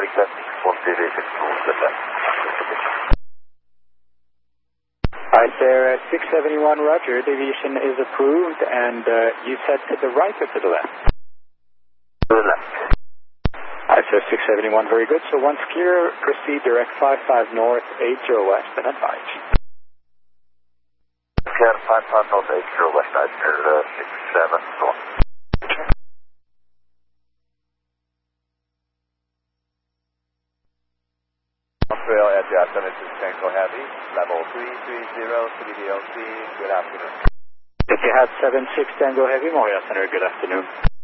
request for deviation to the left. Alright there, 671 Roger, deviation is approved, and you said to the right or to the left? To the left. Alright sir, 671, very good. So once clear, proceed direct 55 north, 80 west, and advise. Clear 55 north, 80 west, Iceland 67 north. Montreal Air 76 Tango Heavy, level 330 CDDLC, good afternoon. If you had 76 Tango Heavy, Montreal Center, good afternoon.